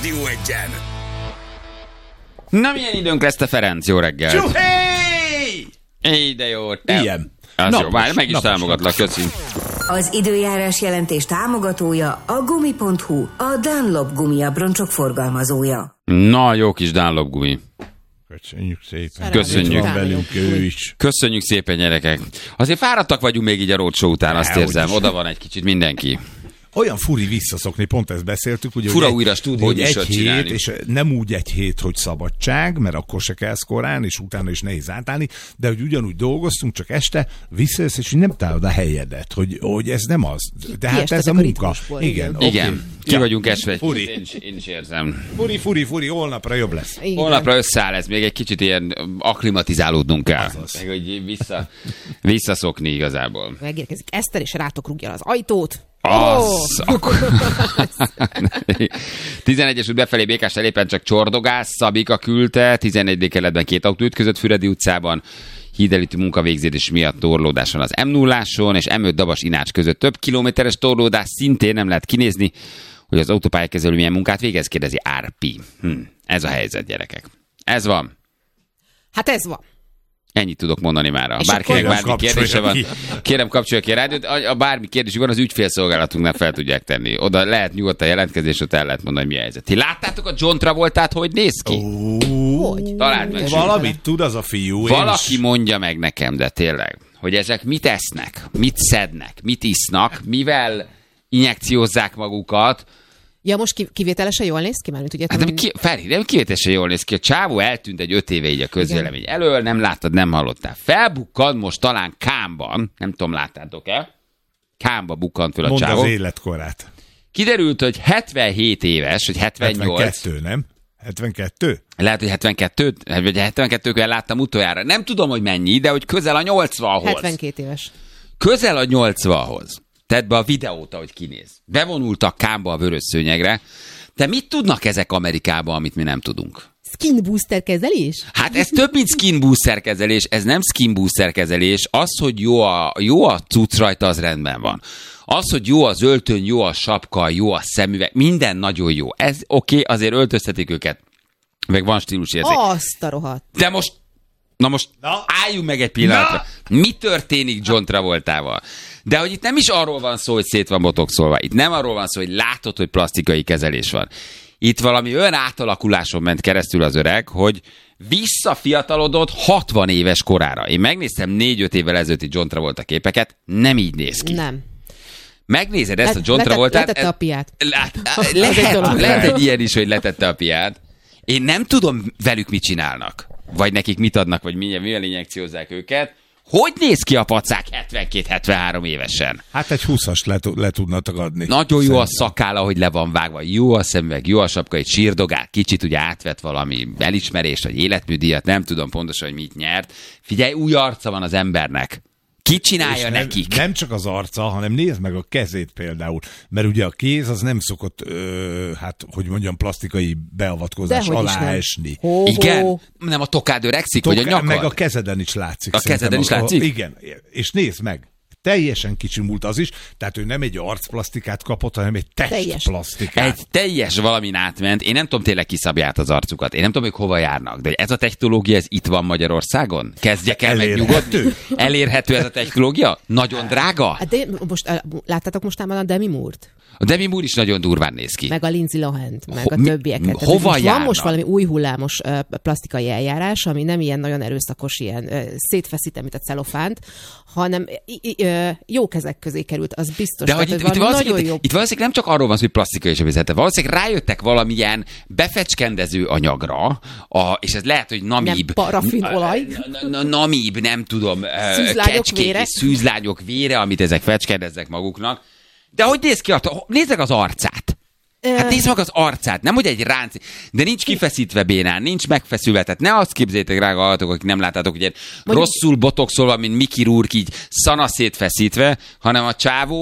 Rádió Egyen. Na, milyen időnk lesz, te Ferenc? Jó reggelt! Csuhéj! Éj, de jó. Ilyen. Az jó, már meg is támogatlak, köszi. Az időjárás jelentés támogatója a Gumi.hu, a Dunlop gumiabroncsok forgalmazója. Na, jó kis Dunlop gumi. Köszönjük szépen. Köszönjük. Van velünk ő is. Köszönjük szépen, gyerekek. Azért fáradtak vagyunk még így a roadshow után, azt érzem. Oda van egy kicsit mindenki. Olyan furi visszaszokni, pont ezt beszéltük, ugye, Fura hogy újra stúdióműsort egy hét, csinálni. és nem úgy egy hét, hogy szabadság, mert akkor se kell korán, és utána is nehéz átállni, de hogy ugyanúgy dolgoztunk, csak este visszajössz, és nem találod a helyedet, hogy ez nem az. De hát ez a munka. Igen. Igen, ki vagyunk esve. Furi. Én is érzem. Furi, holnapra jobb lesz. Igen. Holnapra összeáll ez, még egy kicsit ilyen akklimatizálódnunk kell. Azaz. Meg, hogy visszaszokni igazából. Megérkezik Eszter, és rátok rúgja az ajtót. Akkor... 11-es út befelé Békás telépen csak csordogás, Szabika küldte, 11. kerületben 2 autó ütközött Füredi utcában, hídelítő munkavégzés miatt torlódás van az M0-áson, és M5 Dabas-Inács között több kilométeres torlódás, szintén nem lehet kinézni, hogy az autópályakezelő milyen munkát végez, kérdezi Árpi. Ez a helyzet, gyerekek. Ez van. Hát ez van. Ennyit tudok mondani mára. És Bárkinek akkor bármi kérdése van, kérem kapcsolja ki a rádiót. A bármi kérdésük van, az ügyfélszolgálatunknál fel tudják tenni. Oda lehet nyugodtan jelentkezés, ott el lehet mondani, mi a helyzet. Ti láttátok a John Travoltát, hogy néz ki? Hogy? Találd meg. Valamit tud az a fiú. Valaki mondja meg nekem, de tényleg, hogy ezek mit esznek, mit szednek, mit isznak, mivel injekciózzák magukat. Ja, most kivételesen jól néz ki már, mint ugye? Hát nem kivételesen jól néz ki. A csávó eltűnt egy 5 éve így a közvélemény elől, nem láttad, nem hallottál. Felbukkad most talán Kámban, nem tudom, láttátok-e? Kámba bukkant föl a Mondd csávó. az életkorát. Kiderült, hogy 77 éves, vagy 78. 72, nem? 72? Lehet, hogy 72, vagy 72-kor láttam utoljára. Nem tudom, hogy mennyi, de hogy közel a 80-hoz. 72 éves. Közel a 80-hoz. Tedd be a videót, ahogy kinéz. Bevonultak Kámba a vörös szőnyegre. De mit tudnak ezek Amerikában, amit mi nem tudunk? Skin booster kezelés? Hát ez több, mint skin booster kezelés, ez nem skin booster kezelés. Az, hogy jó a cucc rajta, az rendben van. Az, hogy jó az öltöny, jó a sapka, jó a szemüveg, minden nagyon jó. Ez oké, azért öltöztetik őket. Meg van stílusérzék. Azt a rohadt. De most, álljunk meg egy pillanatra. Mi történik John Travoltával? De hogy itt nem is arról van szó, hogy szét van botoxolva. Itt nem arról van szó, hogy látod, hogy plastikai kezelés van. Itt valami olyan átalakuláson ment keresztül az öreg, hogy visszafiatalodott 60 éves korára. Én megnéztem 4-5 évvel ezelőtti John Travolta képeket, nem így néz ki. Nem. Megnézed ezt a John Travoltát. Letette a piát. Lehet egy ilyen is, hogy letette a piát. Én nem tudom velük mit csinálnak. Vagy nekik mit adnak, vagy mivel injekciózzák őket. Hogy néz ki a pacák 72-73 évesen? Hát egy 20-as le tudnak adni. Nagyon jó a szakálla, hogy le van vágva, jó a szemüveg, jó a sapka, egy sírdogál, kicsit ugye átvett valami elismerést, vagy életműdíjat, nem tudom pontosan, hogy mit nyert. Figyelj, új arca van az embernek. Ki csinálja nekik? Nem csak az arca, hanem nézd meg a kezét például. Mert ugye a kéz az nem szokott, hát hogy mondjam, plastikai beavatkozás alá esni. Igen? Nem a tokád öregszik, vagy a nyakad? Meg a kezeden is látszik. A kezeden is látszik? Igen. És nézd meg. Teljesen kicsimult az is, tehát ő nem egy arcplasztikát kapott, hanem egy testplasztikát. Egy teljes valamin átment. Én nem tudom tényleg kiszabja át az arcukat. Én nem tudom, hogy hova járnak. De ez a technológia, ez itt van Magyarországon? Kezdjek el megnyugodni? Elérhető ez a technológia? Nagyon drága? De most láttátok mostában a Demi Moore-t? A Demi Moore is nagyon durván néz ki. Meg a Lindsay Lohan-t, meg a többieket. Hova járnak? Van most valami új hullámos plastikai eljárás, ami nem ilyen nagyon erőszakos, ilyen szétfeszítem, mint a celofánt, hanem jó kezek közé került, az biztos. De hogy itt valószínűleg nem csak arról van szó, hogy plastikai sebészete, valószínűleg rájöttek valamilyen befecskendező anyagra, és ez lehet, hogy namíb. Nem parafinolaj. Namíb, nem tudom, szűzlányok vére, amit ezek fecskendeznek maguknak. De hogy néz ki? Nézd meg az arcát. Hát nézd meg az arcát, nem hogy egy ránc, de nincs kifeszítve bénán, nincs megfeszülve, tehát ne azt képzeljétek, drága hallgatók, akik nem láttátok, hogy rosszul botoxolva, mint Mickey Rourke, így szanaszét feszítve, hanem a csávó